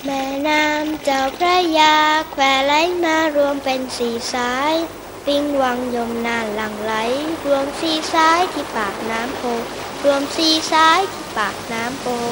ม่น้ำเจ้าพระยาแควไหลมารวมเป็นสี่สายปิงวังยมนานหลั่งไหลรวมสี่สายที่ปากน้ำโพรวมสี่สายที่ปากน้ำโพ